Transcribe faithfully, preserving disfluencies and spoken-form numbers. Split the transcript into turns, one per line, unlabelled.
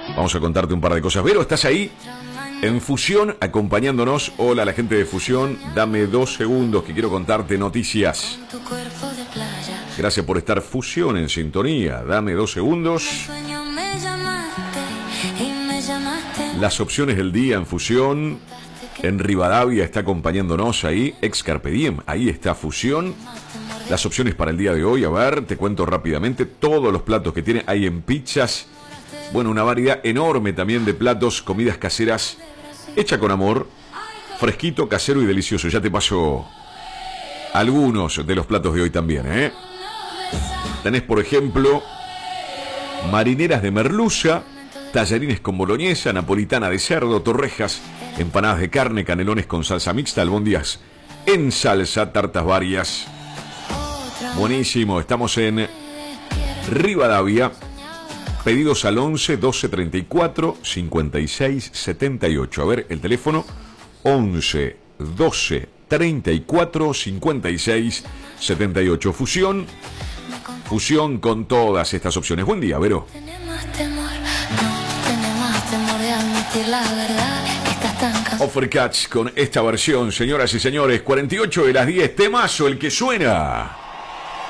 Vamos a contarte un par de cosas. Vero, ¿estás ahí? En Fusión, acompañándonos. Hola, la gente de Fusión. Dame dos segundos que quiero contarte noticias. Gracias por estar Fusión en sintonía. Dame dos segundos. Las opciones del día en Fusión. En Rivadavia está acompañándonos ahí. Ex Carpe Diem. Ahí está Fusión. Las opciones para el día de hoy. A ver, te cuento rápidamente. Todos los platos que tiene. Hay en pizzas. Bueno, una variedad enorme también de platos, comidas caseras, hecha con amor, fresquito, casero y delicioso. Ya te paso algunos de los platos de hoy también, ¿eh? Tenés, por ejemplo, marineras de merluza, tallarines con boloñesa, napolitana de cerdo, torrejas, empanadas de carne, canelones con salsa mixta, albóndigas en salsa, tartas varias. Buenísimo, estamos en Rivadavia. Pedidos al once, doce, treinta y cuatro, cincuenta y seis, setenta y ocho. A ver, el teléfono once, doce, treinta y cuatro, cincuenta y seis, setenta y ocho. Fusión, fusión con todas estas opciones. Buen día, Vero. Offercats con esta versión, señoras y señores. cuarenta y ocho de las diez, temazo el que suena.